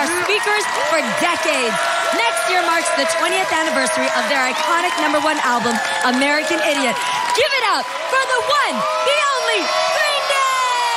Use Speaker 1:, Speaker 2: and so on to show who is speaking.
Speaker 1: our speakers for decades. Next year marks the 20th anniversary of their iconic #1 album, American Idiot. Give it up for the one, the only